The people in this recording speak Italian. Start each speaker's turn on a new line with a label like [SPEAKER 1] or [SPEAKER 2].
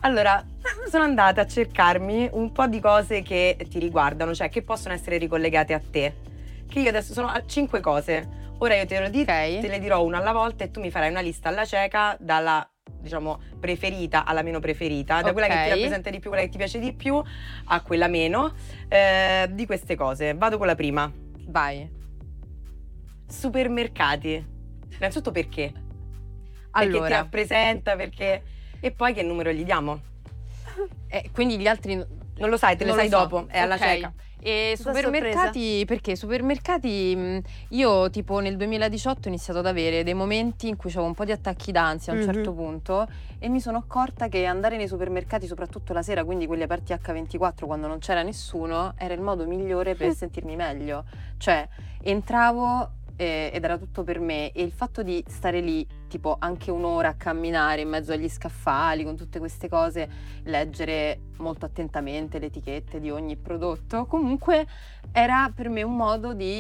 [SPEAKER 1] Allora, sono andata a cercarmi un po' di cose che ti riguardano, cioè che possono essere ricollegate a te. Che io adesso sono a 5 cose. Ora io te le dirò una alla volta e tu mi farai una lista alla cieca dalla, diciamo, preferita alla meno preferita, da quella che ti
[SPEAKER 2] Ok.
[SPEAKER 1] rappresenta di più, quella che ti piace di più, a quella meno, di queste cose. Vado con la prima.
[SPEAKER 2] Vai.
[SPEAKER 1] Supermercati. Innanzitutto perché? Perché ti
[SPEAKER 2] Allora,
[SPEAKER 1] rappresenta, perché... E poi che numero gli diamo?
[SPEAKER 2] quindi gli altri
[SPEAKER 1] Non lo sai, te le
[SPEAKER 2] non lo
[SPEAKER 1] sai
[SPEAKER 2] so.
[SPEAKER 1] dopo, è alla
[SPEAKER 2] Ok.
[SPEAKER 1] cieca.
[SPEAKER 2] E
[SPEAKER 1] Cosa
[SPEAKER 2] supermercati, perché supermercati, io tipo nel 2018 ho iniziato ad avere dei momenti in cui avevo un po' di attacchi d'ansia a un certo punto e mi sono accorta che andare nei supermercati, soprattutto la sera, quindi quelli aperti H24 quando non c'era nessuno, era il modo migliore per sentirmi meglio. Cioè, entravo ed era tutto per me, e il fatto di stare lì tipo anche un'ora a camminare in mezzo agli scaffali con tutte queste cose, leggere molto attentamente le etichette di ogni prodotto, comunque era per me un modo di